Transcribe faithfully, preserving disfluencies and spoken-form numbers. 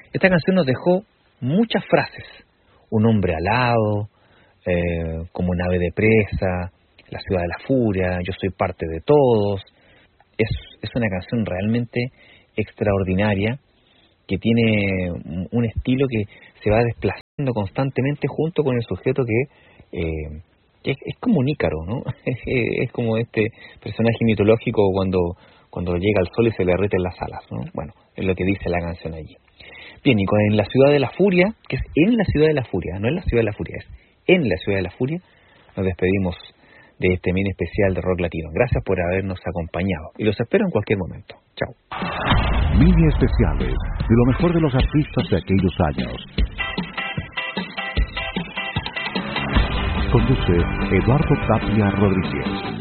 Esta canción nos dejó muchas frases. Un hombre alado, eh, como un ave de presa, la ciudad de la furia, yo soy parte de todos. Es, es una canción realmente extraordinaria que tiene un estilo que se va desplazando constantemente junto con el sujeto que, eh, que es, es como un Ícaro, ¿no? Es como este personaje mitológico cuando, cuando llega al sol y se le derriten las alas, ¿no? Bueno, es lo que dice la canción allí. Bien, y con en la ciudad de la furia, que es en la ciudad de la furia, no en la ciudad de la furia, es en la ciudad de la furia, nos despedimos de este mini especial de Rock Latino. Gracias por habernos acompañado y los espero en cualquier momento. Chao. Mini especiales de lo mejor de los artistas de aquellos años. Conduce Eduardo Tapia Rodríguez.